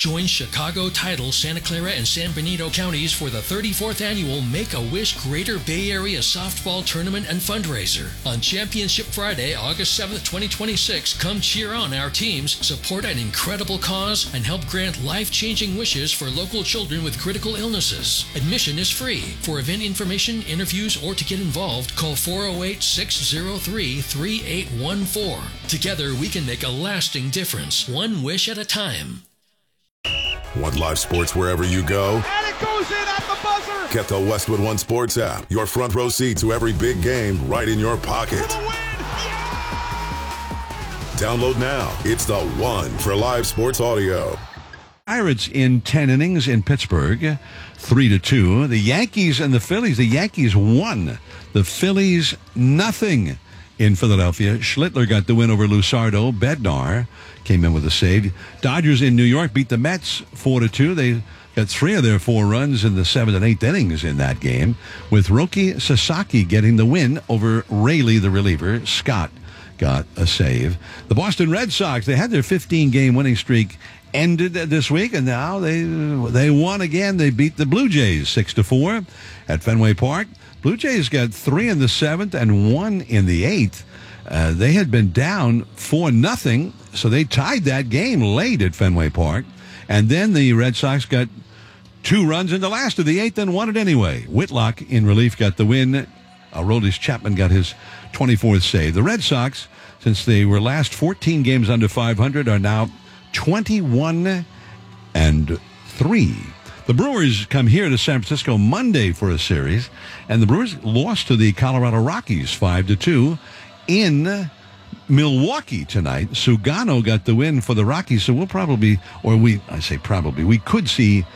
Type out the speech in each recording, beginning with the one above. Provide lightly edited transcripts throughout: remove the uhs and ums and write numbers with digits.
Join Chicago, Tidal, Santa Clara, and San Benito counties for the 34th annual Make-A-Wish Greater Bay Area Softball Tournament and Fundraiser. On Championship Friday, August 7th, 2026, come cheer on our teams, support an incredible cause, and help grant life-changing wishes for local children with critical illnesses. Admission is free. For event information, interviews, or to get involved, call 408-603-3814. Together, we can make a lasting difference, one wish at a time. Want live sports wherever you go? And it goes in at the buzzer! Get the Westwood One Sports app. Your front row seat to every big game right in your pocket. For the win! Yeah! Download now. It's the one for live sports audio. Pirates in 10 innings in Pittsburgh, 3-2. The Yankees and the Phillies. The Yankees won. The Phillies, nothing in Philadelphia. Schlittler got the win over Lusardo. Bednar came in with a save. Dodgers in New York beat the Mets 4-2. They got 3 of their 4 runs in the 7th and 8th innings in that game, with Roki Sasaki getting the win over Raley, the reliever. Scott got a save. The Boston Red Sox, they had their 15-game winning streak ended this week, and now they won again. They beat the Blue Jays 6-4 at Fenway Park. Blue Jays got 3 in the 7th and 1 in the 8th. They had been down 4-0, so they tied that game late at Fenway Park. And then the Red Sox got 2 runs in the last of the 8th and won it anyway. Whitlock in relief got the win. Aroldis Chapman got his 24th save. The Red Sox, since they were last 14 games under 500, are now 21-3. The Brewers come here to San Francisco Monday for a series, and the Brewers lost to the Colorado Rockies 5-2 in Milwaukee tonight. Sugano got the win for the Rockies, so we'll probably, we could see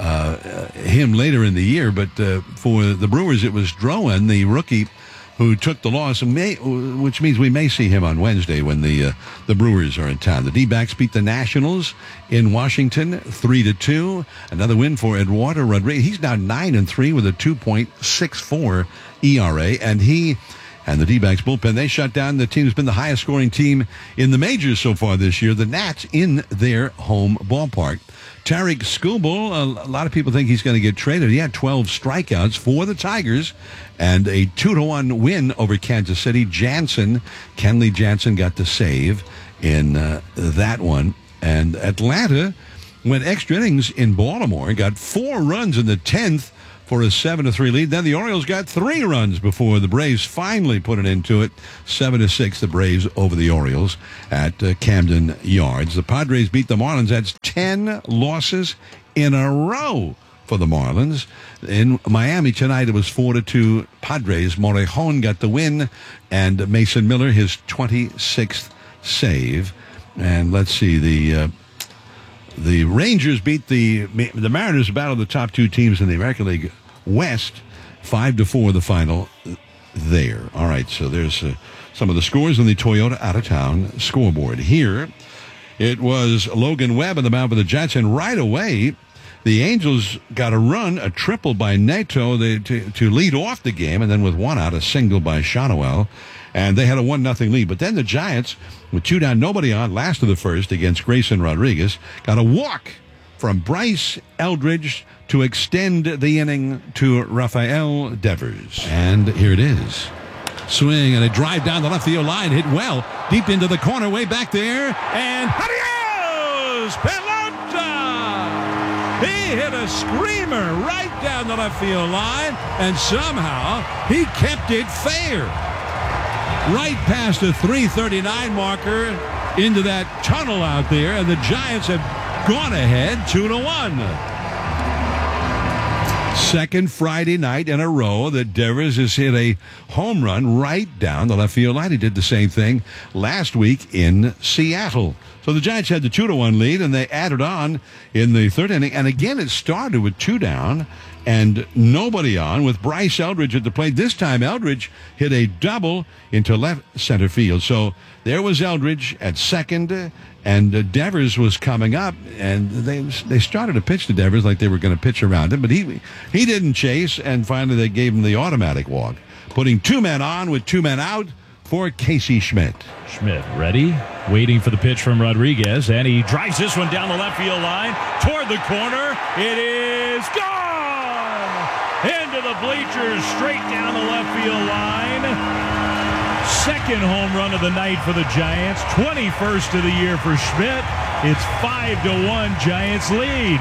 him later in the year, but for the Brewers it was Drowan, the rookie, who took the loss, which means we may see him on Wednesday when the Brewers are in town. The D-backs beat the Nationals in Washington 3-2. Another win for Eduardo Rodriguez. He's now 9-3 with a 2.64 ERA, and he and the D-backs bullpen, they shut down the team that's been the highest scoring team in the majors so far this year, the Nats, in their home ballpark. Tariq Skubal, a lot of people think he's going to get traded. He had 12 strikeouts for the Tigers and a 2-1 win over Kansas City. Kenley Jansen got the save in that one. And Atlanta went extra innings in Baltimore, got 4 runs in the 10th for a 7-3 lead. Then the Orioles got 3 runs before the Braves finally put an end to it. 7-6, the Braves over the Orioles at Camden Yards. The Padres beat the Marlins. That's 10 losses in a row for the Marlins. In Miami tonight, it was 4-2 Padres. Morejon got the win, and Mason Miller his 26th save. And let's see, the Rangers beat the Mariners, battled the top 2 teams in the American League West, 5-4 the final there. All right, so there's some of the scores on the Toyota out-of-town scoreboard. Here, it was Logan Webb on the mound for the Giants, and right away, the Angels got a run, a triple by Neto to lead off the game, and then with 1 out, a single by Shonowell. And they had a 1-0 lead. But then the Giants, with 2 down, nobody on, last of the first against Grayson Rodriguez, got a walk from Bryce Eldridge to extend the inning to Rafael Devers. And here it is. Swing and a drive down the left field line, hit well, deep into the corner, way back there. And adios, Pelota! He hit a screamer right down the left field line, and somehow he kept it fair. Right past the 339 marker into that tunnel out there, and the Giants have gone ahead 2-1. Second Friday night in a row that Devers has hit a home run right down the left field line. He did the same thing last week in Seattle. So the Giants had the 2-1 lead, and they added on in the 3rd inning. And again, it started with 2 down and nobody on, with Bryce Eldridge at the plate. This time, Eldridge hit a double into left center field. So there was Eldridge at second, and Devers was coming up, and they started to pitch to Devers like they were going to pitch around him, but he didn't chase, and finally they gave him the automatic walk, putting 2 men on with 2 men out for Casey Schmidt. Schmidt ready, waiting for the pitch from Rodriguez, and he drives this one down the left field line toward the corner. It is gone! Into the bleachers, straight down the left field line. Second home run of the night for the Giants, 21st of the year for Schmidt. It's 5-1 Giants lead.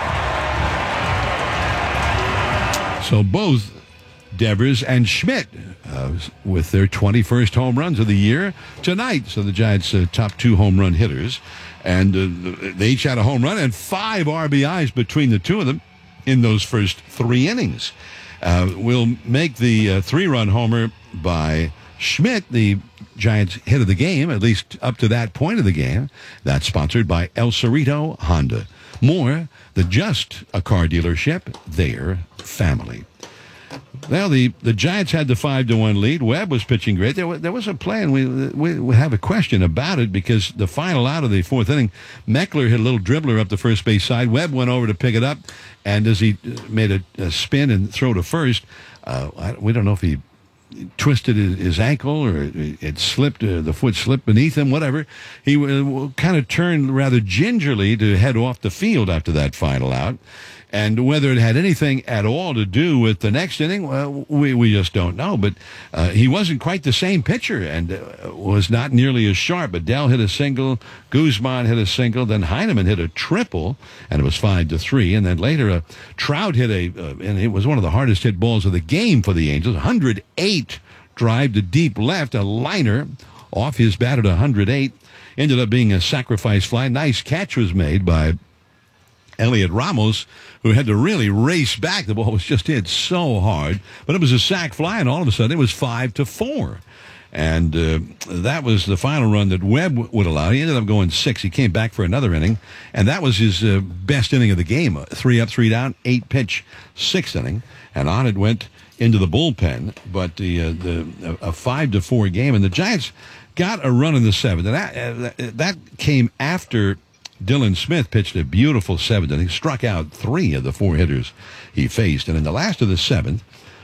So both Devers and Schmidt with their 21st home runs of the year tonight. So the Giants' top 2 home run hitters. And they each had a home run and 5 RBIs between the two of them in those first 3 innings. We'll make the 3-run homer by Schmidt the Giants' hit of the game, at least up to that point of the game. That's sponsored by El Cerrito Honda. More, the Just a Car Dealership, their family. Well, the Giants had the 5-1 lead. Webb was pitching great. There was a play, and we have a question about it because the final out of the 4th inning, Meckler hit a little dribbler up the first base side. Webb went over to pick it up, and as he made a spin and throw to first, we don't know if he twisted his ankle or it slipped, the foot slipped beneath him, whatever. He kind of turned rather gingerly to head off the field after that final out. And whether it had anything at all to do with the next inning, well, we just don't know. But he wasn't quite the same pitcher and was not nearly as sharp. But Dell hit a single, Guzman hit a single, then Heineman hit a triple, and it was 5-3. And then later, Trout hit and it was one of the hardest hit balls of the game for the Angels, 108 drive to deep left, a liner off his bat at 108. Ended up being a sacrifice fly. Nice catch was made by Elliot Ramos, who had to really race back. The ball was just hit so hard. But it was a sac fly, and all of a sudden it was 5-4. And that was the final run that Webb would allow. He ended up going 6. He came back for another inning, and that was his best inning of the game. 3 up, 3 down, 8-pitch, 6th inning. And on it went into the bullpen. But a 5-4 game, and the Giants got a run in the 7th. And that came after Dylan Smith pitched a beautiful 7th, and he struck out 3 of the 4 hitters he faced. And in the last of the 7th,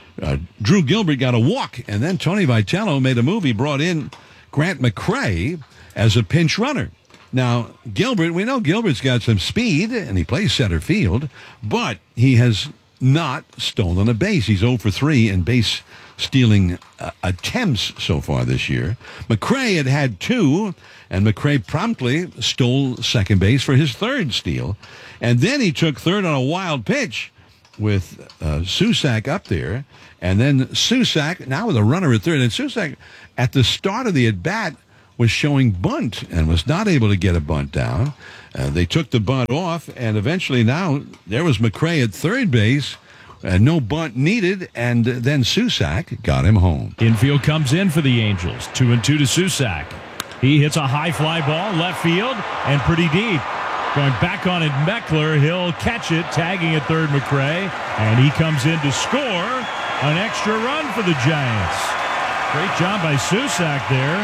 Drew Gilbert got a walk, and then Tony Vitello made a move. He brought in Grant McCray as a pinch runner. Now, Gilbert, we know Gilbert's got some speed, and he plays center field, but he has not stolen a base. He's 0 for 3 in base stealing attempts so far this year. McCray had 2, and McCray promptly stole second base for his 3rd steal. And then he took 3rd on a wild pitch with Susac up there. And then Susac, now with a runner at 3rd. And Susac, at the start of the at-bat, was showing bunt and was not able to get a bunt down. They took the bunt off, and eventually now there was McCray at 3rd base. No bunt needed, and then Susac got him home. Infield comes in for the Angels. 2-2 to Susac. He hits a high fly ball, left field, and pretty deep. Going back on it, Meckler. He'll catch it, tagging at 3rd McCray, and he comes in to score an extra run for the Giants. Great job by Susac there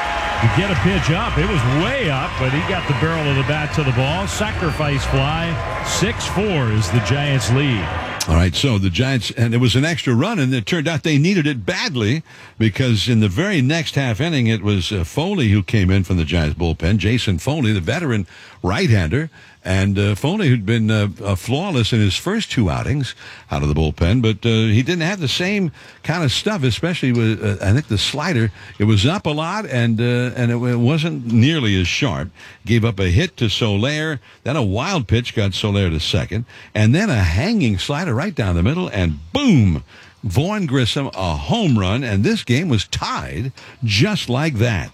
to get a pitch up. It was way up, but he got the barrel of the bat to the ball. Sacrifice fly. 6-4 is the Giants' lead. All right, so the Giants, and it was an extra run, and it turned out they needed it badly because in the very next half inning, it was Foley who came in from the Giants bullpen, Jason Foley, the veteran right-hander, and Foley, who'd been flawless in his first 2 outings out of the bullpen, but he didn't have the same kind of stuff, especially with, I think, the slider. It was up a lot, and it wasn't nearly as sharp. Gave up a hit to Soler, then a wild pitch got Soler to 2nd, and then a hanging slider right down the middle, and boom, Vaughn Grissom, a home run, and this game was tied just like that.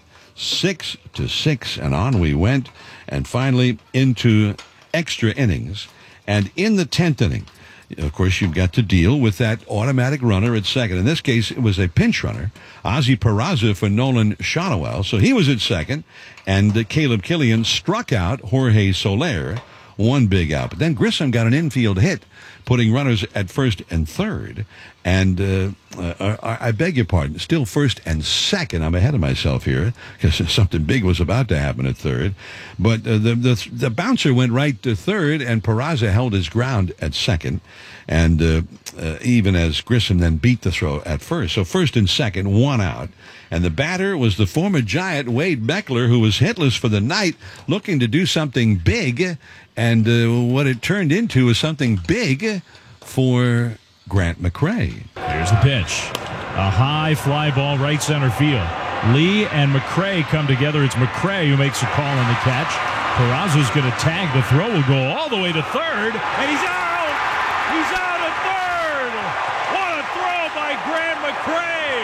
6-6, and on we went, and finally into extra innings. And in the 10th inning, of course, you've got to deal with that automatic runner at 2nd. In this case, it was a pinch runner, Ozzie Peraza for Nolan Shotwell. So he was at 2nd, and Caleb Killian struck out Jorge Soler, 1 big out. But then Grissom got an infield hit, putting runners at 1st and 3rd. And I beg your pardon, still first and second. I'm ahead of myself here because something big was about to happen at third. But the bouncer went right to third, and Peraza held his ground at second. And even as Grissom then beat the throw at first. So first and second, 1 out. And the batter was the former Giant, Wade Meckler, who was hitless for the night, looking to do something big. And what it turned into was something big for Grant McCray. Here's the pitch. A high fly ball right center field. Lee and McCray come together. It's McCray who makes a call on the catch. Peraza's going to tag. The throw will go all the way to third, and he's out! He's out at third! What a throw by Grant McCray!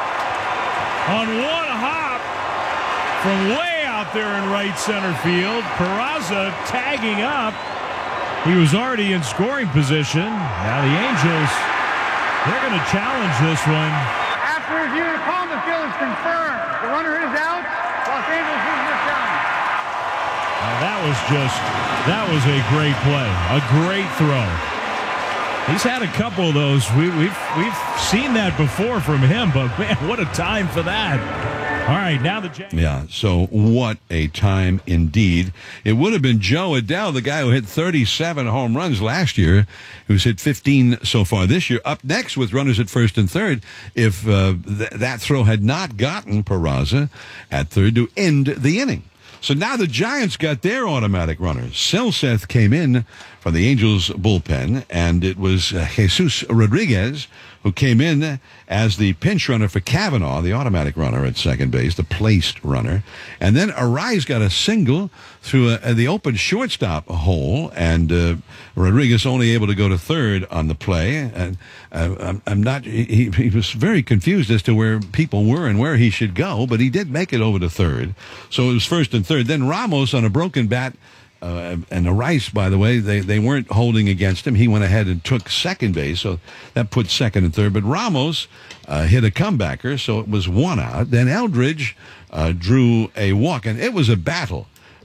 On one hop from way out there in right center field. Peraza tagging up. He was already in scoring position. Now the Angels, they're going to challenge this one. After review, the call on the field is confirmed. The runner is out. Los Angeles is the challenge. Now that was a great play. A great throw. He's had a couple of those. We've seen that before from him, but man, what a time for that. All right, now the Giants. Yeah, so what a time indeed. It would have been Joe Adell, the guy who hit 37 home runs last year, who's hit 15 so far this year, up next with runners at first and third, if that throw had not gotten Peraza at third to end the inning. So now the Giants got their automatic runners. Silseth came in from the Angels bullpen, and it was Jesus Rodriguez who came in as the pinch runner for Cavanaugh, the automatic runner at second base, the placed runner. And then Arise got a single through the open shortstop hole, and Rodriguez only able to go to third on the play. And I'm not. He was very confused as to where people were and where he should go, but he did make it over to third. So it was first and third. Then Ramos on a broken bat. And Rice, by the way, they weren't holding against him. He went ahead and took second base, so that put second and third. But Ramos hit a comebacker, so it was 1 out. Then Eldridge drew a walk, and it was a battle.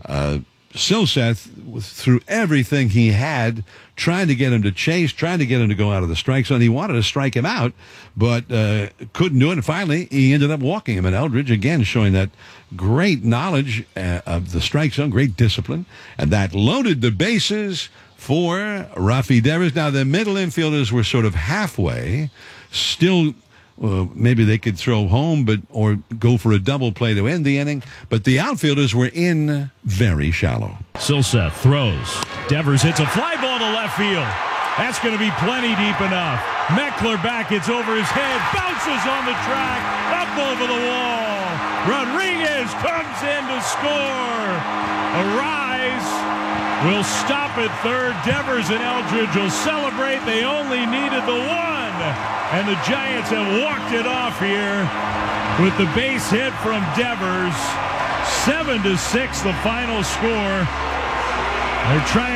Silseth threw everything he had, trying to get him to chase, trying to get him to go out of the strike zone. He wanted to strike him out, but couldn't do it. And finally, he ended up walking him. And Eldridge, again, showing that great knowledge of the strike zone, great discipline. And that loaded the bases for Rafi Devers. Now, the middle infielders were sort of halfway, still. Maybe they could throw home or go for a double play to end the inning. But the outfielders were in very shallow. Silseth throws. Devers hits a fly ball to left field. That's going to be plenty deep enough. Meckler back. It's over his head. Bounces on the track. Up over the wall. Rodriguez comes in to score. Arise will stop at third. Devers and Eldridge will celebrate. They only needed the one. And the Giants have walked it off here with the base hit from Devers. 7-6 the final score. They're trying